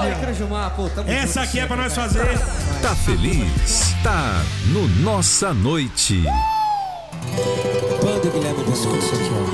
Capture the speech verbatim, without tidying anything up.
Aí, Crajumar, pô, tamo Essa junto, aqui é pra nós cara. fazer. Tá feliz? Tá no Nossa Noite. Banda Guilherme Benucci.